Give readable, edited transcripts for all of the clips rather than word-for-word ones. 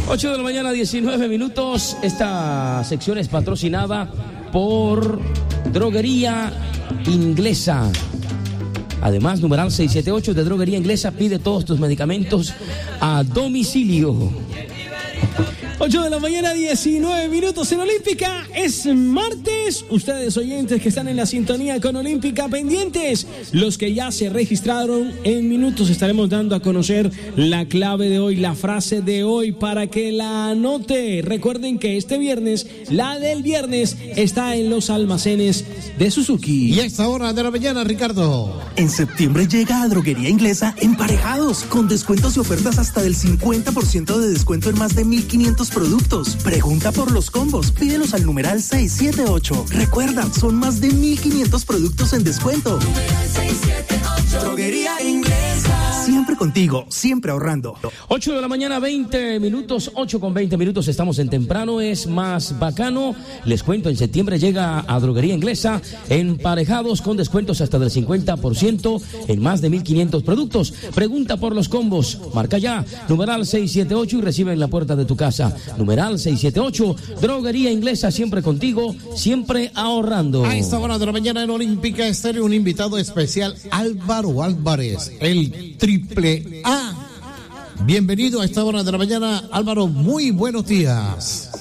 8 de la mañana, 19 minutos. Esta sección es patrocinada por Droguería Inglesa. Además, numeral 678 de Droguería Inglesa, pide todos tus medicamentos a domicilio. 8 de la mañana, 19 minutos en Olímpica. Es martes. Ustedes, oyentes que están en la sintonía con Olímpica, pendientes. Los que ya se registraron, en minutos estaremos dando a conocer la clave de hoy, la frase de hoy, para que la anote. Recuerden que este viernes, la del viernes, está en los almacenes de Suzuki. Y a esta hora de la mañana, Ricardo. En septiembre llega a Droguería Inglesa Emparejados, con descuentos y ofertas hasta del 50% de descuento en más de 1,500 productos. Pregunta por los combos, pídelos al numeral 678. Recuerda, son más de 1,500 productos en descuento. 678. Droguería Inglesa. Siempre contigo, siempre ahorrando. 8 de la mañana, 20 minutos, 8 con 20 minutos, estamos en temprano, es más bacano. Les cuento, en septiembre llega a Droguería Inglesa Emparejados con descuentos hasta del 50% en más de 1,500 productos. Pregunta por los combos, marca ya, numeral 678 y recibe en la puerta de tu casa. Numeral 678, Droguería Inglesa, siempre contigo, siempre ahorrando. A esta hora de la mañana en Olímpica Estéreo, un invitado especial, Álvaro Álvarez, el Triple A. Bienvenido a esta hora de la mañana, Álvaro, muy buenos días.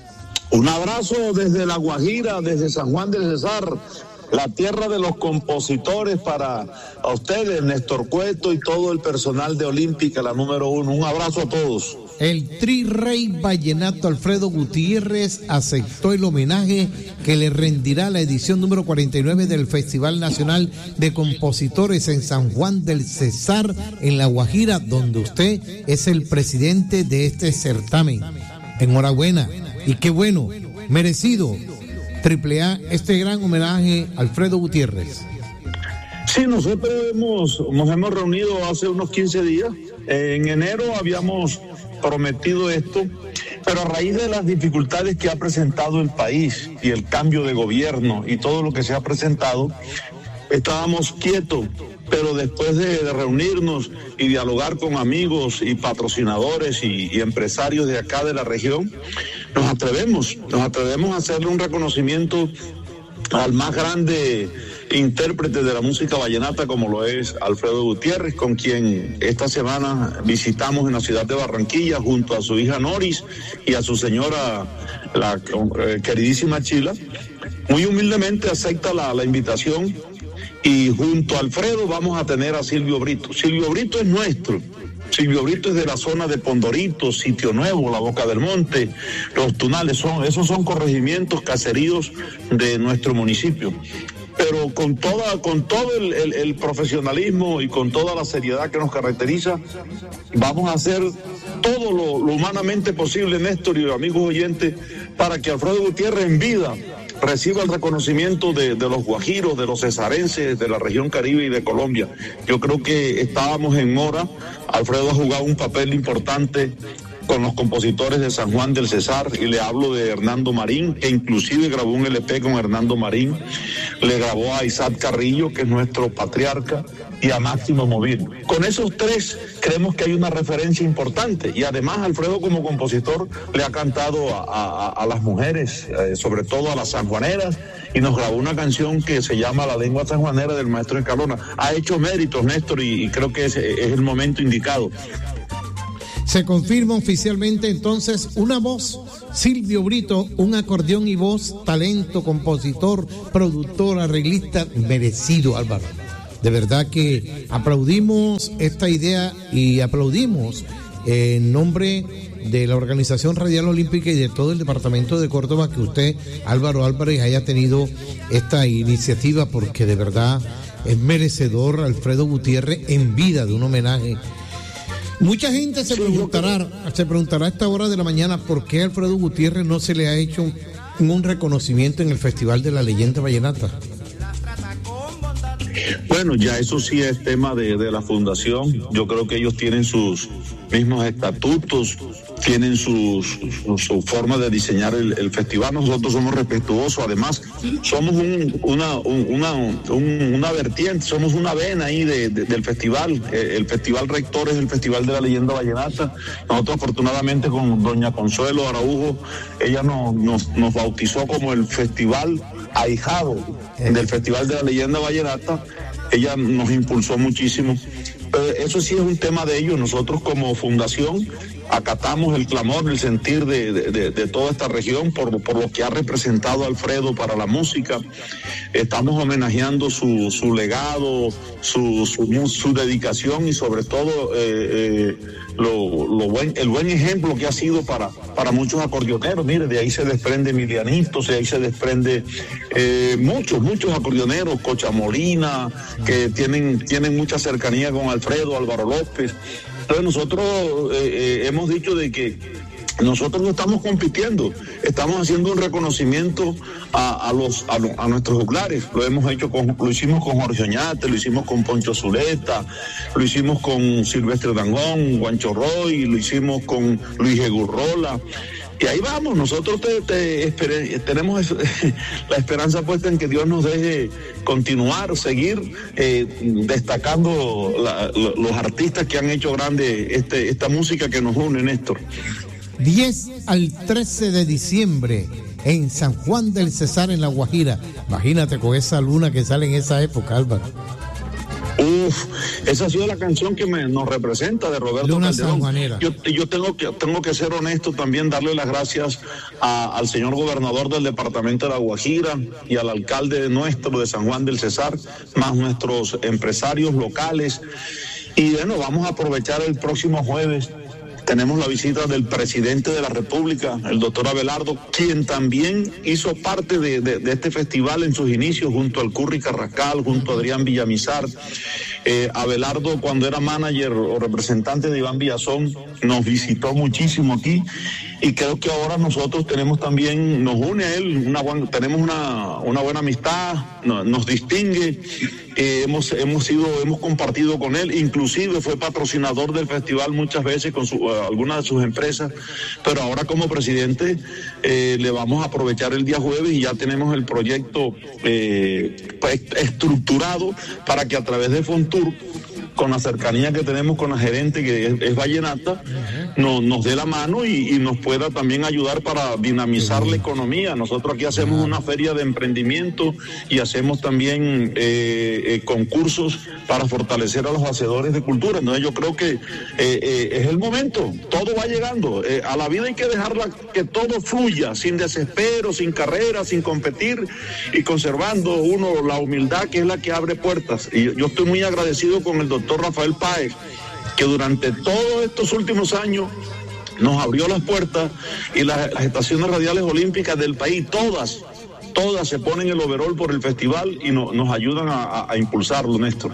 Un abrazo desde La Guajira, desde San Juan del Cesar, la tierra de los compositores, para a ustedes, Néstor Cueto y todo el personal de Olímpica, la número 1. Un abrazo a todos. El Tri-Rey Vallenato Alfredo Gutiérrez aceptó el homenaje que le rendirá la edición número 49 del Festival Nacional de Compositores en San Juan del Cesar, en La Guajira, donde usted es el presidente de este certamen. Enhorabuena, y qué bueno, merecido, Triple A, este gran homenaje a Alfredo Gutiérrez. Sí, nosotros nos hemos reunido hace unos 15 días. En enero habíamos prometido esto, pero a raíz de las dificultades que ha presentado el país y el cambio de gobierno y todo lo que se ha presentado, estábamos quietos, pero después de reunirnos y dialogar con amigos y patrocinadores y empresarios de acá de la región, nos atrevemos a hacerle un reconocimiento al más grande intérprete de la música vallenata, como lo es Alfredo Gutiérrez, con quien esta semana visitamos en la ciudad de Barranquilla junto a su hija Noris y a su señora, la queridísima Chila. Muy humildemente acepta la invitación, y junto a Alfredo vamos a tener a Silvio Brito. Silvio Brito es nuestro. Silvio Brito es de la zona de Pondorito, Sitio Nuevo, La Boca del Monte, Los Tunales, esos son corregimientos, caseríos de nuestro municipio. Pero con todo el profesionalismo y con toda la seriedad que nos caracteriza, vamos a hacer todo lo humanamente posible, Néstor y amigos oyentes, para que Alfredo Gutiérrez en vida reciba el reconocimiento de los guajiros, de los cesarenses, de la región Caribe y de Colombia. Yo creo que estábamos en hora. Alfredo ha jugado un papel importante con los compositores de San Juan del Cesar, y le hablo de Hernando Marín, que inclusive grabó un LP con Hernando Marín, le grabó a Isaac Carrillo, que es nuestro patriarca, y a Máximo Movil. Con esos tres creemos que hay una referencia importante, y además Alfredo como compositor le ha cantado a las mujeres, sobre todo a las sanjuaneras, y nos grabó una canción que se llama La Lengua Sanjuanera del maestro Escalona. Ha hecho méritos, Néstor, y creo que es el momento indicado. Se confirma oficialmente entonces una voz, Silvio Brito, un acordeón y voz, talento, compositor, productor, arreglista, merecido, Álvaro. De verdad que aplaudimos esta idea y aplaudimos en nombre de la Organización Radial Olímpica y de todo el departamento de Córdoba que usted, Álvaro Álvarez, haya tenido esta iniciativa, porque de verdad es merecedor Alfredo Gutiérrez en vida de un homenaje. Mucha gente se preguntará a esta hora de la mañana por qué a Alfredo Gutiérrez no se le ha hecho un reconocimiento en el Festival de la Leyenda Vallenata. Bueno, ya eso sí es tema de la fundación. Yo creo que ellos tienen sus mismos estatutos, tienen su forma de diseñar el festival. Nosotros somos respetuosos, además somos una vertiente, somos una vena ahí del festival. El festival rector es el Festival de la Leyenda Vallenata. Nosotros afortunadamente con doña Consuelo Araujo, ella nos bautizó como el festival ahijado del Festival de la Leyenda Vallenata. Ella nos impulsó muchísimo. Eso sí es un tema de ellos. Nosotros como fundación acatamos el clamor, el sentir de toda esta región por lo que ha representado Alfredo para la música. Estamos homenajeando su legado, su dedicación y sobre todo el buen ejemplo que ha sido para muchos acordeoneros. Mire, de ahí se desprende Emilianito, de ahí se desprende muchos acordeoneros, Cocha Molina, que tienen mucha cercanía con Alfredo, Álvaro López. Entonces nosotros hemos dicho de que nosotros no estamos compitiendo, estamos haciendo un reconocimiento a nuestros juglares. Lo hicimos con Jorge Oñate, lo hicimos con Poncho Zuleta, lo hicimos con Silvestre Dangón, Juancho Roy, lo hicimos con Luis Egurrola. Y ahí vamos, nosotros tenemos la esperanza puesta en que Dios nos deje continuar, seguir destacando los artistas que han hecho grande esta música que nos une, Néstor. 10 al 13 de diciembre en San Juan del Cesar, en La Guajira. Imagínate con esa luna que sale en esa época, Álvaro. Esa ha sido la canción que nos representa de Roberto Luna Calderón. Sanjuanera. Yo tengo que ser honesto también, darle las gracias al señor gobernador del departamento de La Guajira y al alcalde nuestro de San Juan del Cesar, más nuestros empresarios locales. Y bueno, vamos a aprovechar el próximo jueves. Tenemos la visita del presidente de la República, el doctor Abelardo, quien también hizo parte de este festival en sus inicios, junto al Curry Carrascal, junto a Adrián Villamizar. Abelardo, cuando era manager o representante de Iván Villazón, nos visitó muchísimo aquí. Y creo que ahora nosotros tenemos también, nos une a él, tenemos una buena amistad, nos distingue, hemos compartido con él, inclusive fue patrocinador del festival muchas veces con algunas de sus empresas, pero ahora como presidente le vamos a aprovechar el día jueves y ya tenemos el proyecto estructurado para que a través de Fontur, con la cercanía que tenemos con la gerente que es vallenata, nos dé la mano y nos pueda también ayudar para dinamizar la economía. Nosotros aquí hacemos una feria de emprendimiento y hacemos también concursos para fortalecer a los hacedores de cultura. Entonces yo creo que es el momento, todo va llegando. A la vida hay que dejarla que todo fluya, sin desespero, sin carrera, sin competir y conservando la humildad, que es la que abre puertas. Y yo estoy muy agradecido con el doctor Rafael Páez, que durante todos estos últimos años nos abrió las puertas, y las estaciones radiales olímpicas del país, todas se ponen el overol por el festival y nos ayudan a impulsarlo, Néstor.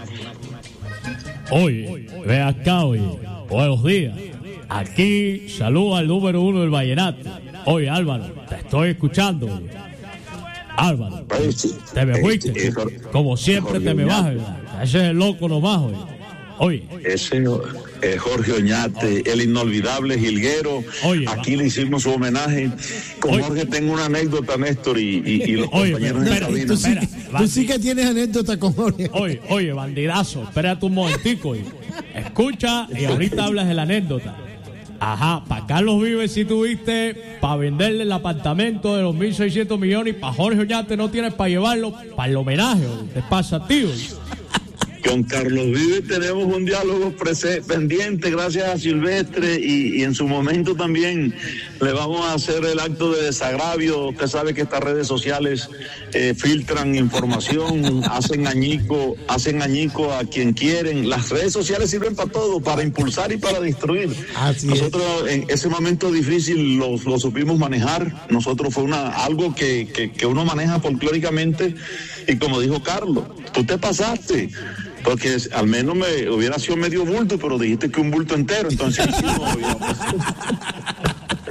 Oye, ve acá, buenos días. Aquí saluda al número 1 del vallenato. Oye, Álvaro, te estoy escuchando. Álvaro, te me fuiste. Como siempre te me vas. Ese es el loco nomás, oye. Ese es Jorge Oñate, el inolvidable jilguero. Oye, aquí le hicimos su homenaje. Con Jorge tengo una anécdota, Néstor, y los compañeros de cabina. Tú sí que tienes anécdota con Jorge. Oye, bandidazo, espérate un momentico. Escucha y ahorita hablas de la anécdota. Ajá, para Carlos Vives sí tuviste para venderle el apartamento de los 1.600 millones, y para Jorge Oñate no tienes para llevarlo para el homenaje. Te pasa, tío. Con Carlos Vives tenemos un diálogo pendiente, gracias a Silvestre, y en su momento también le vamos a hacer el acto de desagravio. Usted sabe que estas redes sociales filtran información, hacen añico a quien quieren. Las redes sociales sirven para todo, para impulsar y para destruir. Nosotros en ese momento difícil lo supimos manejar. Nosotros fue algo que uno maneja folclóricamente, y como dijo Carlos, tú te pasaste. Porque al menos me hubiera sido medio bulto, pero dijiste que un bulto entero, entonces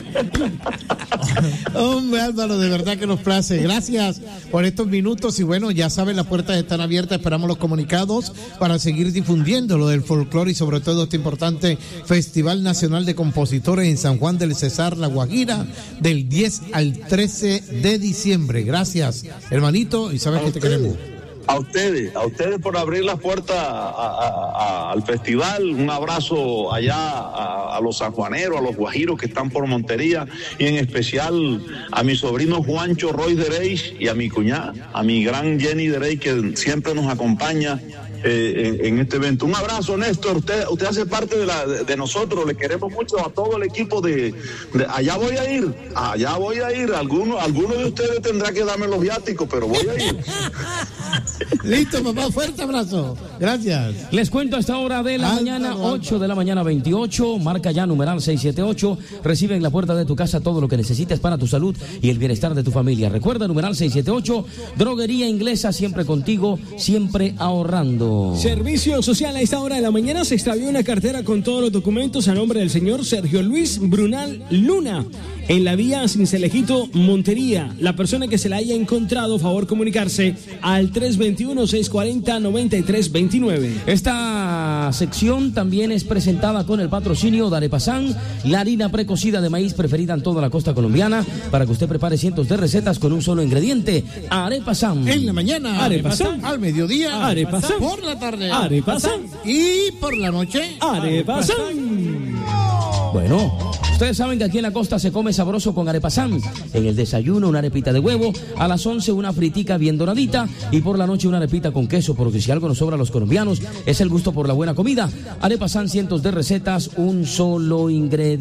Hombre, Álvaro, de verdad que nos place. Gracias por estos minutos y bueno, ya saben, las puertas están abiertas, esperamos los comunicados para seguir difundiendo lo del folclore y sobre todo este importante Festival Nacional de Compositores en San Juan del Cesar, La Guajira, del 10 al 13 de diciembre. Gracias, hermanito, y sabes que te queremos. A ustedes por abrir las puertas al festival. Un abrazo allá a los sanjuaneros, a los guajiros que están por Montería, y en especial a mi sobrino Juancho Roy Derey y a mi cuñada, a mi gran Jenny Derey, que siempre nos acompaña en este evento. Un abrazo, Néstor. Usted hace parte de nosotros. Le queremos mucho a todo el equipo de allá voy a ir. Alguno de ustedes tendrá que darme los viáticos, pero voy a ir. Listo, papá, fuerte abrazo. Gracias. Les cuento a esta hora de la mañana, 8 de la mañana 28, marca ya numeral 678, recibe en la puerta de tu casa todo lo que necesites para tu salud y el bienestar de tu familia. Recuerda, numeral 678, Droguería Inglesa, siempre contigo, siempre ahorrando. Servicio social. A esta hora de la mañana se extravió una cartera con todos los documentos a nombre del señor Sergio Luis Brunal Luna, en la vía Cincelejito, Montería. La persona que se la haya encontrado, favor comunicarse al 321-640-9329. Esta sección también es presentada con el patrocinio de Arepasán, la harina precocida de maíz preferida en toda la costa colombiana, para que usted prepare cientos de recetas con un solo ingrediente. Arepasán. En la mañana, Arepasán. Al mediodía, Arepasán. Por la tarde, Arepasán. Y por la noche, Arepasán. Bueno, ustedes saben que aquí en la costa se come sabroso con Arepasán. En el desayuno una arepita de huevo, a las 11 una fritica bien doradita y por la noche una arepita con queso, porque si algo nos sobra a los colombianos es el gusto por la buena comida. Arepasán, cientos de recetas, un solo ingrediente.